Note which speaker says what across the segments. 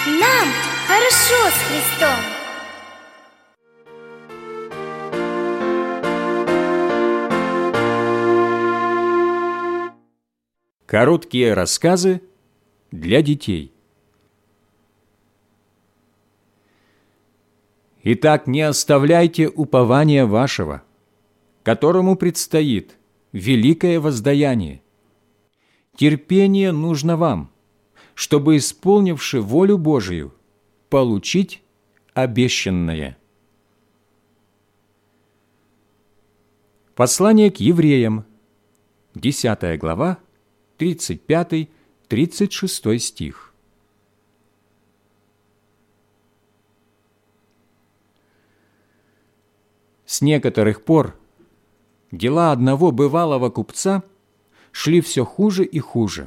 Speaker 1: Нам хорошо с Христом.
Speaker 2: Короткие рассказы для детей. Итак, не оставляйте упования вашего, которому предстоит великое воздаяние. Терпение нужно вам, чтобы, исполнивши волю Божию, получить обещанное. Послание к евреям, 10 глава, 35-36 стих. С некоторых пор дела одного бывалого купца шли все хуже и хуже.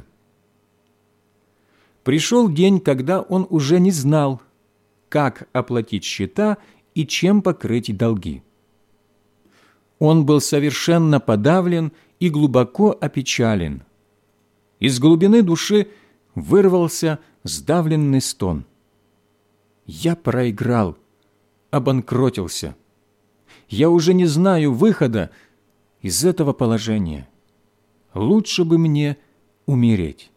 Speaker 2: Пришел день, когда он уже не знал, как оплатить счета и чем покрыть долги. Он был совершенно подавлен и глубоко опечален. Из глубины души вырвался сдавленный стон. «Я проиграл, обанкротился. Я уже не знаю выхода из этого положения. Лучше бы мне умереть».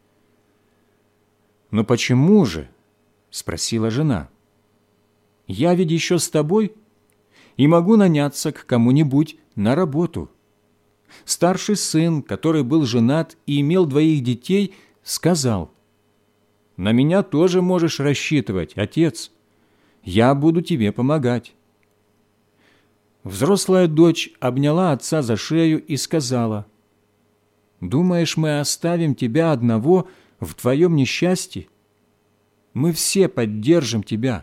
Speaker 2: «Но почему же?» – спросила жена. «Я ведь еще с тобой и могу наняться к кому-нибудь на работу». Старший сын, который был женат и имел 2 детей, сказал: «На меня тоже можешь рассчитывать, отец. Я буду тебе помогать». Взрослая дочь обняла отца за шею и сказала: «Думаешь, мы оставим тебя одного в твоем несчастье? Мы все поддержим тебя».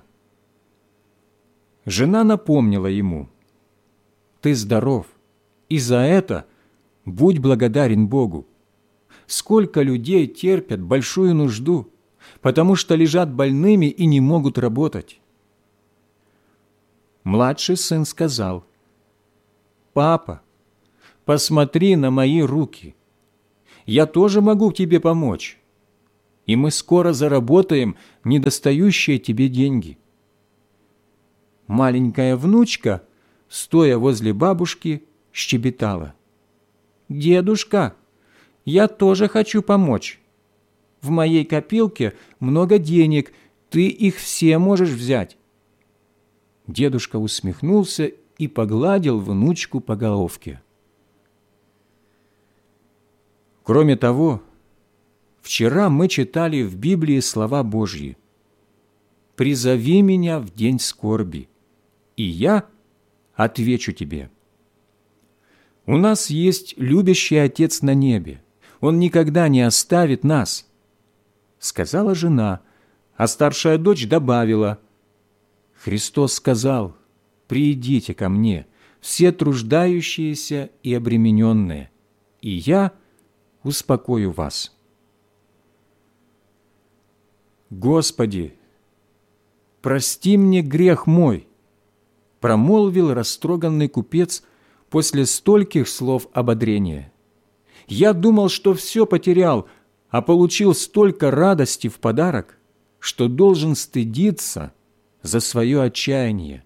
Speaker 2: Жена напомнила ему: «Ты здоров, и за это будь благодарен Богу. Сколько людей терпят большую нужду, потому что лежат больными и не могут работать». Младший сын сказал: «Папа, посмотри на мои руки. Я тоже могу тебе помочь, и мы скоро заработаем недостающие тебе деньги». Маленькая внучка, стоя возле бабушки, щебетала: «Дедушка, я тоже хочу помочь. В моей копилке много денег, ты их все можешь взять». Дедушка усмехнулся и погладил внучку по головке. Кроме того, вчера мы читали в Библии слова Божьи: «Призови меня в день скорби, и я отвечу тебе». У нас есть любящий Отец на небе. Он никогда не оставит нас, сказала жена, а старшая дочь добавила: Христос сказал: «Придите ко мне, все труждающиеся и обремененные, и я успокою вас». «Господи, прости мне грех мой», промолвил растроганный купец после стольких слов ободрения. «Я думал, что все потерял, а получил столько радости в подарок, что должен стыдиться за свое отчаяние».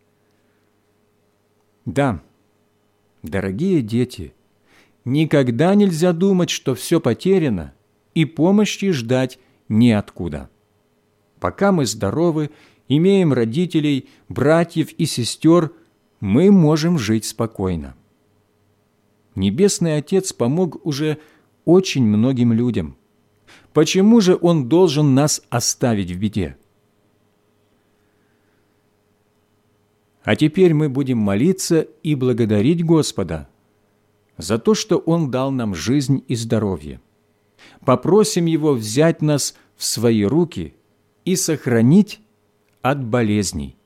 Speaker 2: Да, дорогие дети, никогда нельзя думать, что все потеряно, и помощи ждать неоткуда. Пока мы здоровы, имеем родителей, братьев и сестер, мы можем жить спокойно. Небесный Отец помог уже очень многим людям. Почему же Он должен нас оставить в беде? А теперь мы будем молиться и благодарить Господа за то, что Он дал нам жизнь и здоровье. Попросим Его взять нас в свои руки и сохранить от болезней.